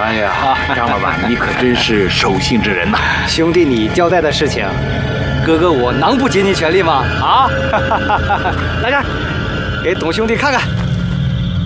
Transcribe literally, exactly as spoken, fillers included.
哎呀，张老板，你可真是守信之人呐！ 兄弟，你交代的事情，哥哥我能不尽你全力吗？啊！来这儿，给董兄弟看看。